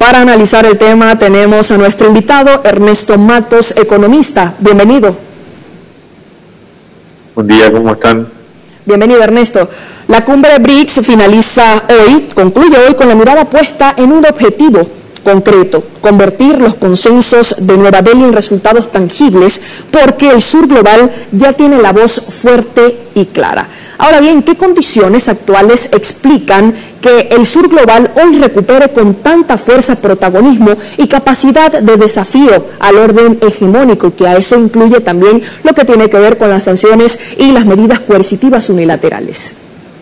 Para analizar el tema tenemos a nuestro invitado Ernesto Matos, economista. Bienvenido. Buen día, ¿cómo están? Bienvenido, Ernesto. La cumbre BRICS concluye hoy con la mirada puesta en un objetivo concreto: convertir los consensos de Nueva Delhi en resultados tangibles, porque el sur global ya tiene la voz fuerte y clara. Ahora bien, ¿qué condiciones actuales explican que el sur global hoy recupere con tanta fuerza, protagonismo y capacidad de desafío al orden hegemónico, que a eso incluye también lo que tiene que ver con las sanciones y las medidas coercitivas unilaterales?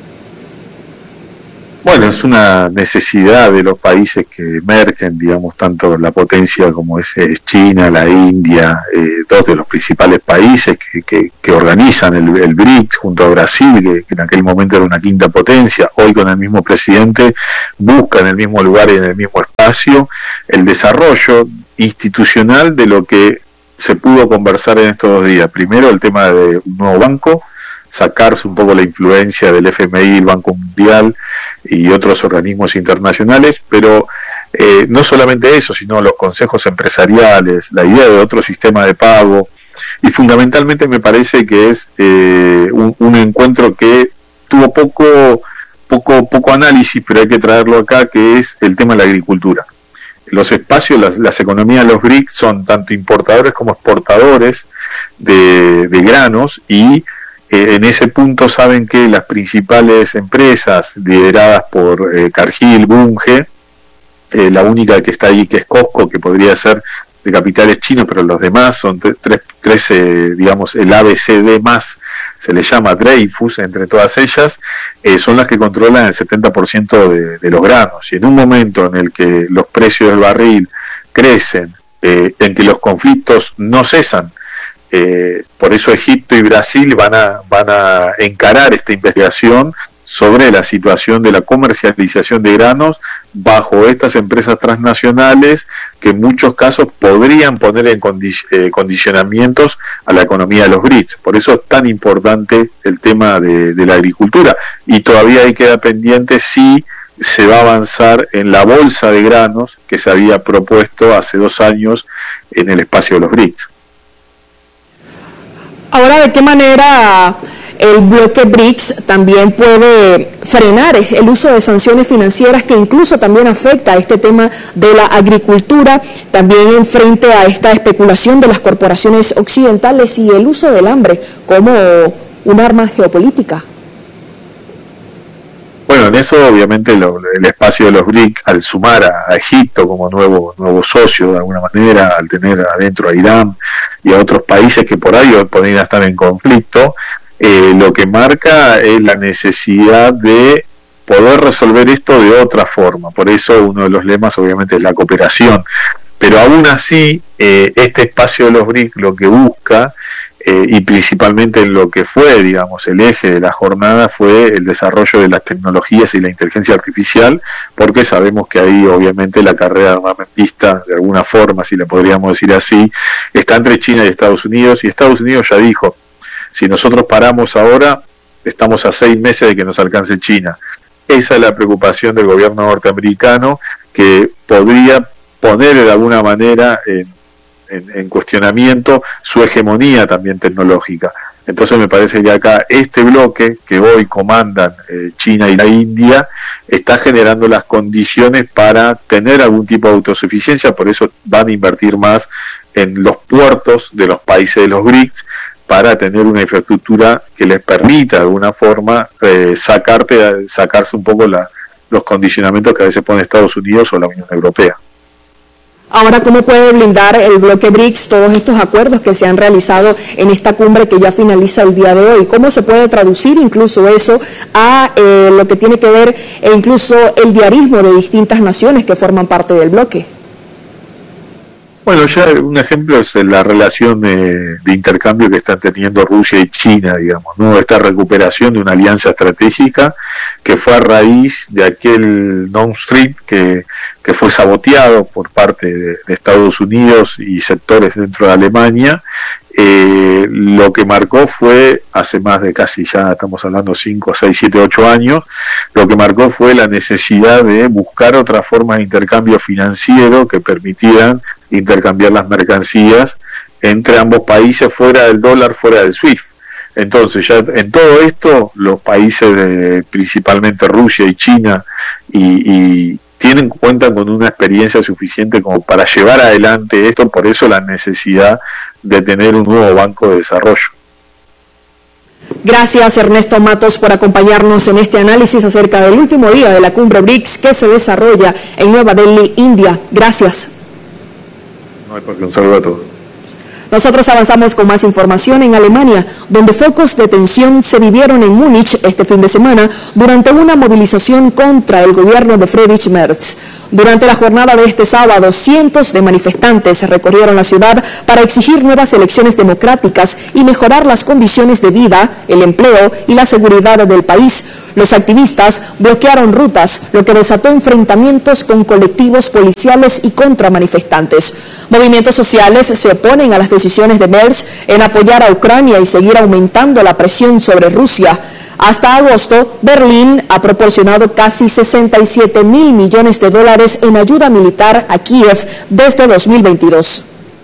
Bueno, es una necesidad de los países que emergen, digamos, tanto la potencia como es China, la India, dos de los principales países que organizan el BRICS junto a Brasil, que en aquel momento era una quinta potencia, hoy con el mismo presidente buscan en el mismo lugar y en el mismo espacio el desarrollo institucional de lo que se pudo conversar en estos 2 días. Primero, el tema de un nuevo banco, sacarse un poco la influencia del FMI, el Banco Mundial y otros organismos internacionales, pero no solamente eso, sino los consejos empresariales, la idea de otro sistema de pago, y fundamentalmente me parece que es un encuentro que tuvo poco análisis, pero hay que traerlo acá, que es el tema de la agricultura. Los espacios, las economías de los BRICS son tanto importadores como exportadores de granos, y en ese punto saben que las principales empresas lideradas por Cargill, Bunge, la única que está ahí, que es Costco, que podría ser de capitales chinos, pero los demás son tres, digamos, el ABCD más, se le llama Dreyfus, entre todas ellas, son las que controlan el 70% de los granos. Y en un momento en el que los precios del barril crecen, en que los conflictos no cesan, por eso Egipto y Brasil van a encarar esta investigación sobre la situación de la comercialización de granos bajo estas empresas transnacionales, que en muchos casos podrían poner en condicionamientos a la economía de los BRICS. Por eso es tan importante el tema de la agricultura, y todavía ahí queda pendiente si se va a avanzar en la bolsa de granos que se había propuesto hace 2 años en el espacio de los BRICS. Ahora, ¿de qué manera el bloque BRICS también puede frenar el uso de sanciones financieras, que incluso también afecta a este tema de la agricultura, también en frente a esta especulación de las corporaciones occidentales y el uso del hambre como un arma geopolítica? Bueno, en eso obviamente el espacio de los BRICS, al sumar a Egipto como nuevo socio de alguna manera, al tener adentro a Irán y a otros países que por ahí podrían estar en conflicto, lo que marca es la necesidad de poder resolver esto de otra forma. Por eso uno de los lemas obviamente es la cooperación, pero aún así este espacio de los BRICS lo que busca, y principalmente en lo que fue, digamos, el eje de la jornada, fue el desarrollo de las tecnologías y la inteligencia artificial, porque sabemos que ahí obviamente la carrera armamentista, de alguna forma, si la podríamos decir así, está entre China y Estados Unidos, y Estados Unidos ya dijo: si nosotros paramos ahora, estamos a 6 meses de que nos alcance China. Esa es la preocupación del gobierno norteamericano, que podría poner de alguna manera en cuestionamiento su hegemonía también tecnológica. Entonces me parece que acá este bloque que hoy comandan China y la India está generando las condiciones para tener algún tipo de autosuficiencia. Por eso van a invertir más en los puertos de los países de los BRICS, para tener una infraestructura que les permita de alguna forma sacarse un poco los condicionamientos que a veces pone Estados Unidos o la Unión Europea. Ahora, ¿cómo puede blindar el bloque BRICS todos estos acuerdos que se han realizado en esta cumbre que ya finaliza el día de hoy? ¿Cómo se puede traducir incluso eso a lo que tiene que ver incluso el diarismo de distintas naciones que forman parte del bloque? Bueno, ya un ejemplo es la relación de intercambio que están teniendo Rusia y China, digamos, ¿no? Esta recuperación de una alianza estratégica que fue a raíz de aquel Nord Stream que fue saboteado por parte de Estados Unidos y sectores dentro de Alemania, lo que marcó fue, hace más de casi, ya estamos hablando 5, 6, 7, 8 años, lo que marcó fue la necesidad de buscar otras formas de intercambio financiero que permitieran intercambiar las mercancías entre ambos países, fuera del dólar, fuera del SWIFT. Entonces, ya en todo esto, los países, principalmente Rusia y China, y cuentan con una experiencia suficiente como para llevar adelante esto, por eso la necesidad de tener un nuevo banco de desarrollo. Gracias, Ernesto Matos, por acompañarnos en este análisis acerca del último día de la cumbre BRICS que se desarrolla en Nueva Delhi, India. Gracias. No hay por qué, un saludo a todos. Nosotros avanzamos con más información en Alemania, donde focos de tensión se vivieron en Múnich este fin de semana durante una movilización contra el gobierno de Friedrich Merz. Durante la jornada de este sábado, cientos de manifestantes recorrieron la ciudad para exigir nuevas elecciones democráticas y mejorar las condiciones de vida, el empleo y la seguridad del país. Los activistas bloquearon rutas, lo que desató enfrentamientos con colectivos policiales y contra manifestantes. Movimientos sociales se oponen a las decisiones de Merz en apoyar a Ucrania y seguir aumentando la presión sobre Rusia. Hasta agosto, Berlín ha proporcionado casi 67.000 millones de dólares en ayuda militar a Kiev desde 2022.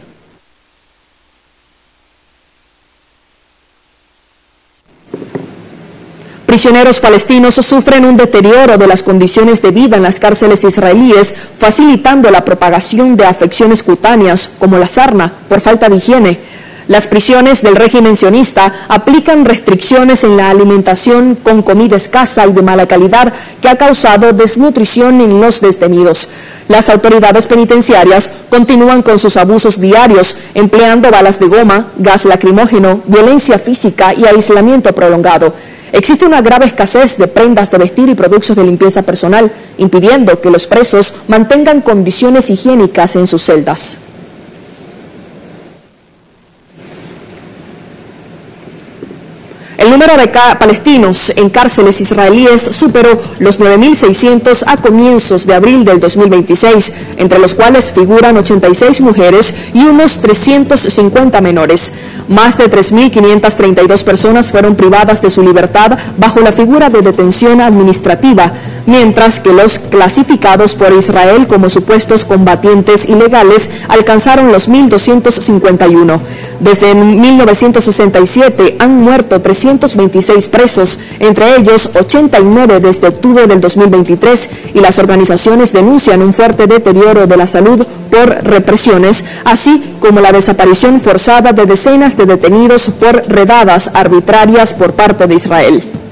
Prisioneros palestinos sufren un deterioro de las condiciones de vida en las cárceles israelíes, facilitando la propagación de afecciones cutáneas como la sarna por falta de higiene. Las prisiones del régimen sionista aplican restricciones en la alimentación con comida escasa y de mala calidad que ha causado desnutrición en los detenidos. Las autoridades penitenciarias continúan con sus abusos diarios, empleando balas de goma, gas lacrimógeno, violencia física y aislamiento prolongado. Existe una grave escasez de prendas de vestir y productos de limpieza personal, impidiendo que los presos mantengan condiciones higiénicas en sus celdas. El número de palestinos en cárceles israelíes superó los 9.600 a comienzos de abril del 2026, entre los cuales figuran 86 mujeres y unos 350 menores. Más de 3.532 personas fueron privadas de su libertad bajo la figura de detención administrativa, mientras que los clasificados por Israel como supuestos combatientes ilegales alcanzaron los 1.251. Desde 1967 han muerto 326 presos, entre ellos 89 desde octubre del 2023, y las organizaciones denuncian un fuerte deterioro de la salud por represiones, así como la desaparición forzada de decenas de detenidos por redadas arbitrarias por parte de Israel.